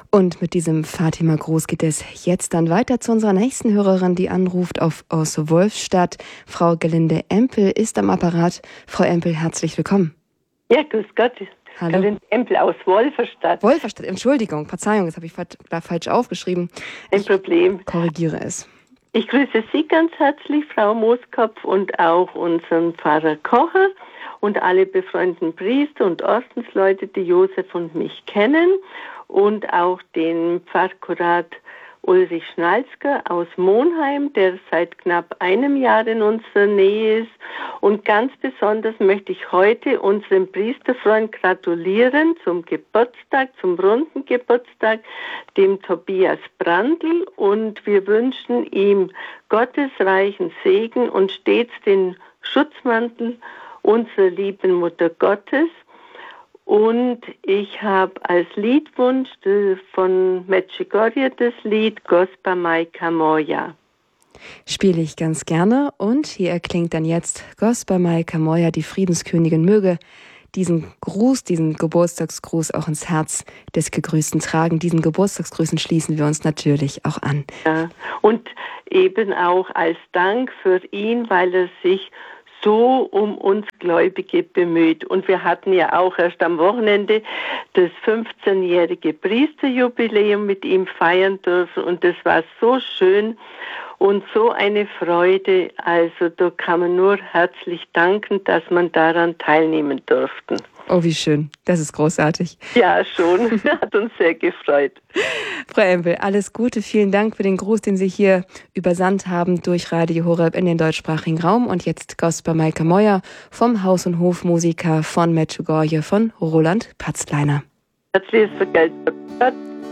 Und mit diesem Fatima-Gruß geht es jetzt dann weiter zu unserer nächsten Hörerin, die anruft aus Wolfstadt. Frau Gelinde Empel ist am Apparat. Frau Empel, herzlich willkommen. Ja, grüß Gott. Hallo. Gelinde Empel aus Wolferstadt. Wolferstadt, Entschuldigung, Verzeihung, das habe ich da falsch aufgeschrieben. Kein Problem. Korrigiere es. Ich grüße Sie ganz herzlich, Frau Mooskopf, und auch unseren Pfarrer Kocher und alle befreundeten Priester und Ordensleute, die Josef und mich kennen, und auch den Pfarrkurat Ulrich Schnalzker aus Monheim, der seit knapp einem Jahr in unserer Nähe ist. Und ganz besonders möchte ich heute unserem Priesterfreund gratulieren zum Geburtstag, zum runden Geburtstag, dem Tobias Brandl. Und wir wünschen ihm gottesreichen Segen und stets den Schutzmantel unserer lieben Mutter Gottes. Und ich habe als Liedwunsch von Medjugorje das Lied Gospa Majka Moja. Spiele ich ganz gerne und hier erklingt dann jetzt Gospa Majka Moja, die Friedenskönigin, möge diesen Gruß, diesen Geburtstagsgruß auch ins Herz des Gegrüßten tragen. Diesen Geburtstagsgrüßen schließen wir uns natürlich auch an. Ja, und eben auch als Dank für ihn, weil er sich so um uns Gläubige bemüht. Und wir hatten ja auch erst am Wochenende das 15-jährige Priesterjubiläum mit ihm feiern dürfen und das war so schön und so eine Freude. Also da kann man nur herzlich danken, dass man daran teilnehmen durfte. Oh, wie schön. Das ist großartig. Ja, schon. Hat uns sehr gefreut. Frau Empel, alles Gute. Vielen Dank für den Gruß, den Sie hier übersandt haben durch Radio Horeb in den deutschsprachigen Raum. Und jetzt Gospa Majka Moja vom Haus- und Hofmusiker von Medjugorje von Roland Patzleiner. Herzliches Vergeltung.